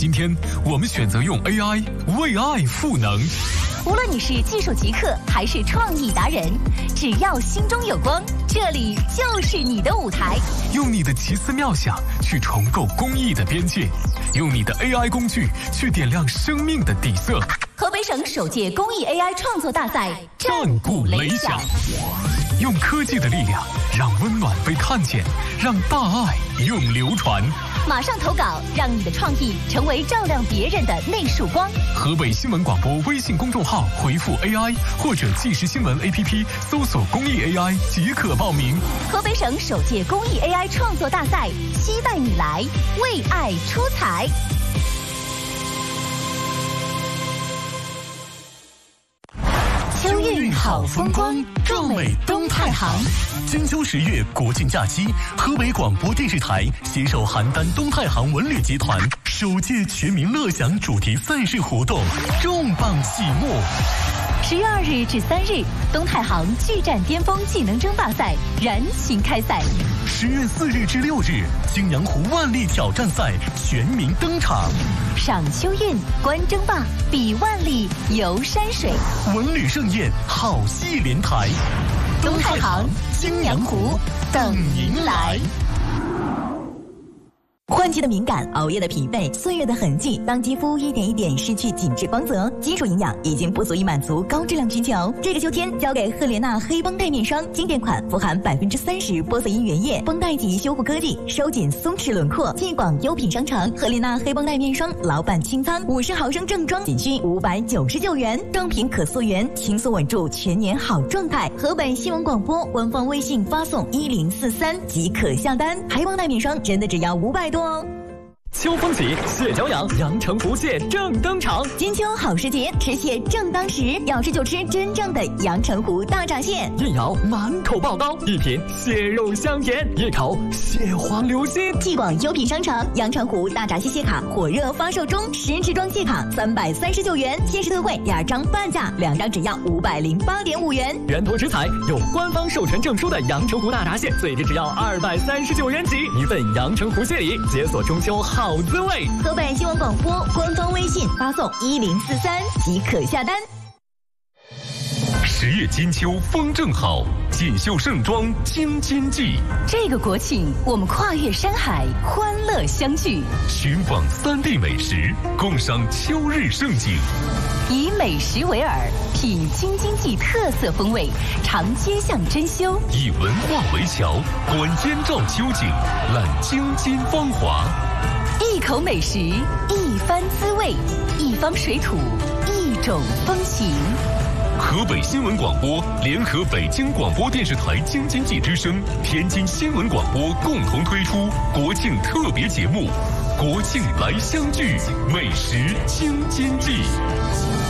今天我们选择用 AI 为爱赋能。 无论你是技术极客还是创意达人，只要心中有光，这里就是你的舞台。 用你的奇思妙想去重构公益的边界，用你的 AI 工具去点亮生命的底色。 河北省首届公益 AI 创作大赛战鼓擂响，用科技的力量让温暖被看见，让大爱永流传。 马上投稿，让你的创意成为照亮别人的那束光。 河北新闻广播微信公众号回复 AI 或者即时新闻 APP 搜索公益 AI 即可报名。 河北省首届公益 AI 创作大赛，期待你来为爱出彩。秋韵好风光，壮美东太行。 金秋10月国庆假期，河北广播电视台携手邯郸东太行文旅集团首届全民乐享主题赛事活动重磅启幕。 10月2日至3日，东太行巨战巅峰技能争霸赛燃情开赛。 10月4日至6日，泾阳湖万历挑战赛全民登场。 赏秋韵，观争霸，比万历，游山水， 文旅盛宴，好戏连台。 东太行，泾阳湖，等您来。换季的敏感，熬夜的疲惫，岁月的痕迹，当肌肤一点一点失去紧致光泽，基础营养已经不足以满足高质量需求。这个秋天，交给赫莲娜黑绷带面霜，经典款，富含30%玻色因原液，绷带级修护科技，收紧松弛轮廓。进广优品商城，赫莲娜黑绷带面霜老板清仓，50毫升正装仅需599元，装瓶可溯源，轻松稳住全年好状态。河北新闻广播官方微信发送1043即可下单，黑绷带面霜真的只要500多哦。 秋风起，蟹脚痒，阳澄湖蟹正登场。 金秋好时节，吃蟹正当时，要吃就吃真正的阳澄湖大闸蟹。 一咬满口爆膏，一品蟹肉香甜，一口蟹黄流心。 继广优品商城阳澄湖大闸蟹蟹卡火热发售中，10支装蟹卡339元，限时特惠2张半价，2张只要508.5元。 原图食材有官方授权证书的阳澄湖大闸蟹，最低只要239元起，一份阳澄湖蟹礼，解锁中秋好滋味。 河北新闻广播官方微信发送1043即可下单。 10月金秋风正好，锦绣盛装京津冀。 这个国庆，我们跨越山海，欢乐相聚， 寻访3地美食，共赏秋日盛景。 以美食为饵，品京津冀特色风味，尝街巷珍馐； 以文化为桥，观燕赵秋景，览京津芳华。 一口美食，一番滋味，一方水土，一种风情。 河北新闻广播联合北京广播电视台京津冀之声、天津新闻广播共同推出国庆特别节目《国庆来相聚，美食京津冀》。